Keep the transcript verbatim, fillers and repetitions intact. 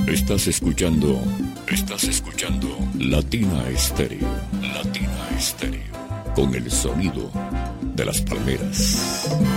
Estás escuchando, estás escuchando Latina Estéreo, Latina Estéreo, con el sonido de las palmeras.